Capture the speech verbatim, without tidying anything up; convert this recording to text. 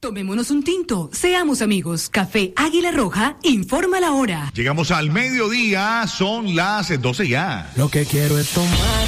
Tomémonos un tinto, seamos amigos. Café Águila Roja, informa la hora. Llegamos al mediodía, son las doce ya. Lo que quiero es tomar